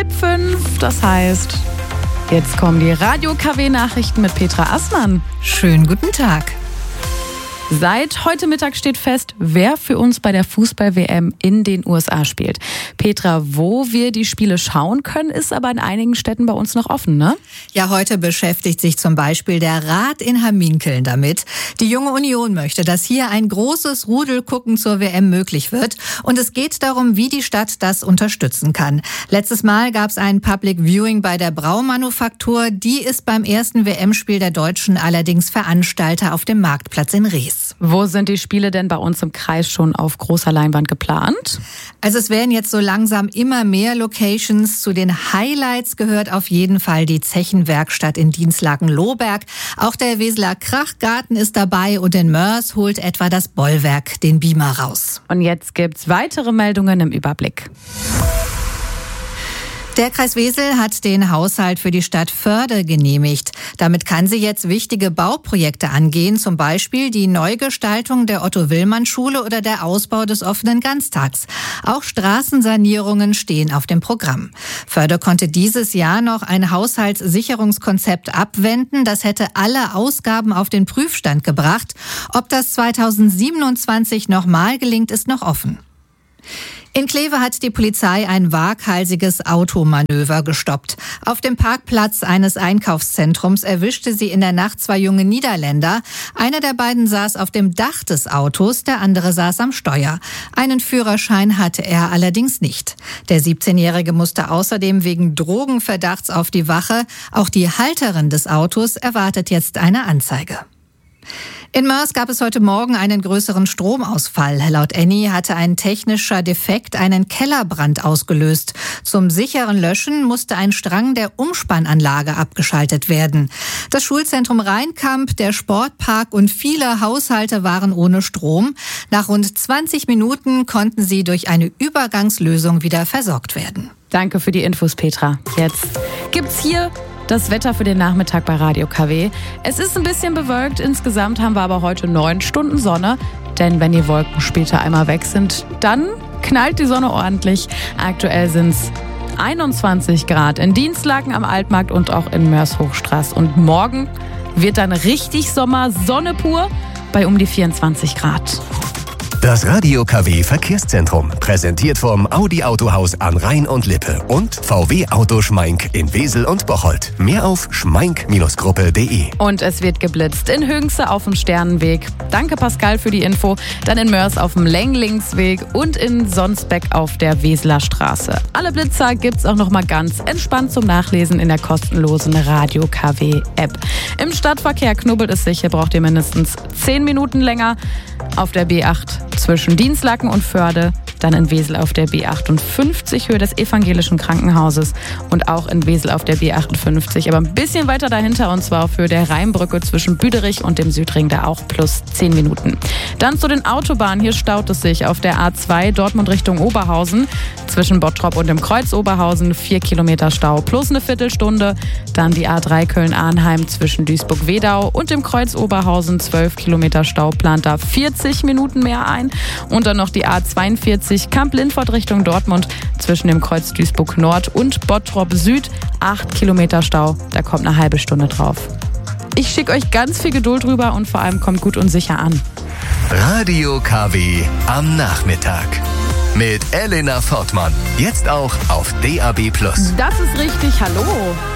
4:30. Das heißt, jetzt kommen die Radio-KW-Nachrichten mit Petra Assmann. Schönen guten Tag. Seit heute Mittag steht fest, wer für uns bei der Fußball-WM in den USA spielt. Petra, wo wir die Spiele schauen können, ist aber in einigen Städten bei uns noch offen, ne? Ja, heute beschäftigt sich zum Beispiel der Rat in Hamminkeln damit. Die Junge Union möchte, dass hier ein großes Rudelgucken zur WM möglich wird. Und es geht darum, wie die Stadt das unterstützen kann. Letztes Mal gab es ein Public Viewing bei der Braumanufaktur. Die ist beim ersten WM-Spiel der Deutschen allerdings Veranstalter auf dem Marktplatz in Rees. Wo sind die Spiele denn bei uns im Kreis schon auf großer Leinwand geplant? Also es werden jetzt so langsam immer mehr Locations. Zu den Highlights gehört auf jeden Fall die Zechenwerkstatt in Dinslaken-Lohberg. Auch der Weseler Krachgarten ist dabei und in Moers holt etwa das Bollwerk den Beamer raus. Und jetzt gibt's weitere Meldungen im Überblick. Der Kreis Wesel hat den Haushalt für die Stadt Förde genehmigt. Damit kann sie jetzt wichtige Bauprojekte angehen, zum Beispiel die Neugestaltung der Otto-Willmann-Schule oder der Ausbau des offenen Ganztags. Auch Straßensanierungen stehen auf dem Programm. Förde konnte dieses Jahr noch ein Haushaltssicherungskonzept abwenden. Das hätte alle Ausgaben auf den Prüfstand gebracht. Ob das 2027 nochmal gelingt, ist noch offen. In Kleve hat die Polizei ein waghalsiges Automanöver gestoppt. Auf dem Parkplatz eines Einkaufszentrums erwischte sie in der Nacht zwei junge Niederländer. Einer der beiden saß auf dem Dach des Autos, der andere saß am Steuer. Einen Führerschein hatte er allerdings nicht. Der 17-Jährige musste außerdem wegen Drogenverdachts auf die Wache. Auch die Halterin des Autos erwartet jetzt eine Anzeige. In Moers gab es heute Morgen einen größeren Stromausfall. Laut Enni hatte ein technischer Defekt einen Kellerbrand ausgelöst. Zum sicheren Löschen musste ein Strang der Umspannanlage abgeschaltet werden. Das Schulzentrum Rheinkamp, der Sportpark und viele Haushalte waren ohne Strom. Nach rund 20 Minuten konnten sie durch eine Übergangslösung wieder versorgt werden. Danke für die Infos, Petra. Jetzt gibt's hier das Wetter für den Nachmittag bei Radio KW. Es ist ein bisschen bewölkt, insgesamt haben wir aber heute 9 Stunden Sonne. Denn wenn die Wolken später einmal weg sind, dann knallt die Sonne ordentlich. Aktuell sind es 21 Grad in Dinslaken am Altmarkt und auch in Moers-Hochstraß. Und morgen wird dann richtig Sommer, Sonne pur bei um die 24 Grad. Das Radio KW Verkehrszentrum, präsentiert vom Audi Autohaus an Rhein und Lippe und VW Auto Schmeink in Wesel und Bocholt. Mehr auf schmeink-gruppe.de. Und es wird geblitzt in Hüngste auf dem Sternenweg. Danke Pascal für die Info. Dann in Moers auf dem Lenglingsweg und in Sonsbeck auf der Weseler Straße. Alle Blitzer gibt's auch noch mal ganz entspannt zum Nachlesen in der kostenlosen Radio KW App. Im Stadtverkehr knubbelt es sich. Hier braucht ihr mindestens 10 Minuten länger. Auf der B8 zwischen Dinslaken und Förde, dann in Wesel auf der B58 Höhe des Evangelischen Krankenhauses und auch in Wesel auf der B58, aber ein bisschen weiter dahinter und zwar auf Höhe der Rheinbrücke zwischen Büderich und dem Südring, da auch plus 10 Minuten. Dann zu den Autobahnen, hier staut es sich auf der A2 Dortmund Richtung Oberhausen, zwischen Bottrop und dem Kreuz Oberhausen 4 Kilometer Stau plus eine Viertelstunde, dann die A3 Köln-Arnheim zwischen Duisburg-Wedau und dem Kreuz Oberhausen 12 Kilometer Stau, plant da 40 Minuten mehr ein und dann noch die A42 Kamp-Lindfort Richtung Dortmund zwischen dem Kreuz Duisburg Nord und Bottrop Süd 8 Kilometer Stau, da kommt eine halbe Stunde drauf. Ich schicke euch ganz viel Geduld rüber und vor allem kommt gut und sicher an. Radio KW am Nachmittag mit Elena Fortmann. Jetzt auch auf DAB+. Das ist richtig, hallo.